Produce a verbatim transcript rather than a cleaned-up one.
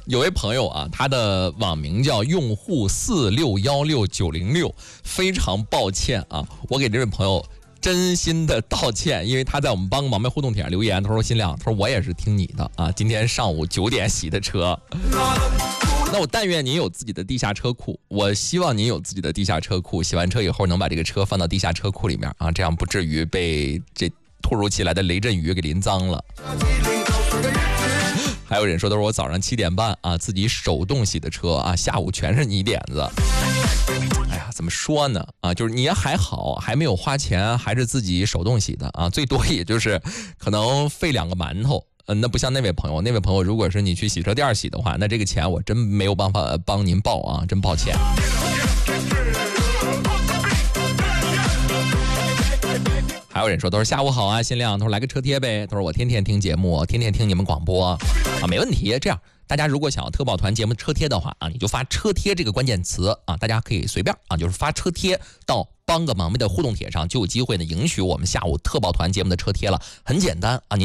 有位朋友啊，他的网名叫用户四六幺六九零六，非常抱歉啊，我给这位朋友真心的道歉，因为他在我们帮个忙呗互动帖上留言，他说新亮，他说我也是听你的啊，今天上午九点洗的车。那我但愿您有自己的地下车库，我希望您有自己的地下车库，洗完车以后能把这个车放到地下车库里面啊，这样不至于被这突如其来的雷阵雨给淋脏了。还有人说都是我早上七点半啊自己手动洗的车啊，下午全是泥点子。哎呀，怎么说呢啊，就是你也还好，还没有花钱，还是自己手动洗的啊，最多也就是可能费两个馒头。嗯，那不像那位朋友，那位朋友如果是你去洗车店洗的话，那这个钱我真没有办法帮您报啊，真抱歉。还有人说都是下午好啊，新亮，他说来个车贴呗，他说我天天听节目，天天听你们广播啊，没问题。这样大家如果想要特报团节目车贴的话啊，你就发车贴这个关键词啊，大家可以随便啊，就是发车贴到帮个忙的互动帖上，就有机会呢赢取我们下午特报团节目的车贴了，很简单啊，您